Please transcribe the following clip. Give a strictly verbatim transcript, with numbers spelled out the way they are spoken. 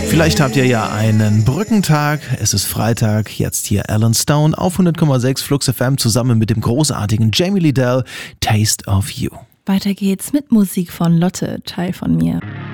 Vielleicht habt ihr ja einen Brückentag. Es ist Freitag. Jetzt hier Alan Stone auf hundert Komma sechs Flux F M zusammen mit dem großartigen Jamie Liddell. Taste of You. Weiter geht's mit Musik von Lotte, Teil von mir.